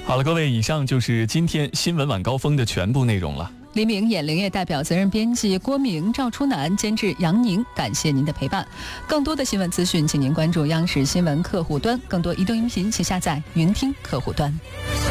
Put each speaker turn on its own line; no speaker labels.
好了，各位，以上就是今天新闻晚高峰的全部内容了。
黎明眼灵业代表责任编辑郭明、赵初南，监制杨宁，感谢您的陪伴。更多的新闻资讯，请您关注央视新闻客户端，更多移动音频请下载云听客户端。